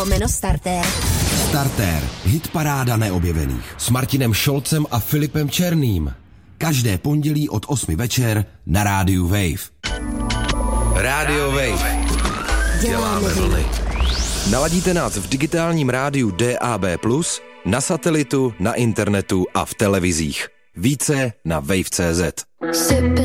Startér. Startér, hitparáda neobjevených. S Martinem Šolcem a Filipem Černým. Každé pondělí od 8 večer na rádiu Wave. Radio Wave. Děláme vlny. Naladíte nás v digitálním rádiu DAB+, na satelitu, na internetu a v televizích. Více na wave.cz.